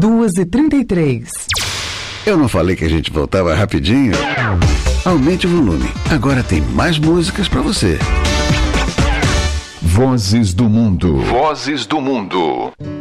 2h33. Eu não falei que a gente voltava rapidinho? Aumente o volume. Agora tem mais músicas pra você. Vozes do Mundo. Vozes do Mundo.